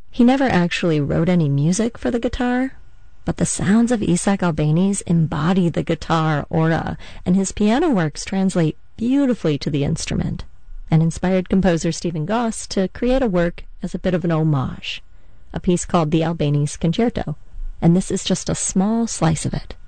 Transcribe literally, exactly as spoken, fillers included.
He never actually wrote any music for the guitar, but the sounds of Isaac Albéniz embody the guitar aura, and his piano works translate beautifully to the instrument, and inspired composer Stephen Goss to create a work as a bit of an homage, a piece called the Albéniz Concerto, and this is just a small slice of it.